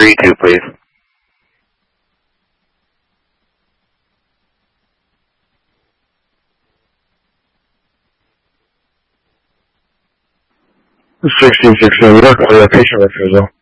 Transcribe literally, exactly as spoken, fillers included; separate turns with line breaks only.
two, please.
sixteen sixteen, we're calling a patient refusal.